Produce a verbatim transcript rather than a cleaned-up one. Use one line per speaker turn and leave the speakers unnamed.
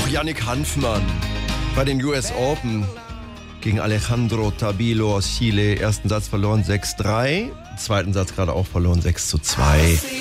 Och, Yannick Hanfmann bei den U S Open gegen Alejandro Tabilo aus Chile. Ersten Satz verloren sechs drei, zweiten Satz gerade auch verloren sechs zu zwei.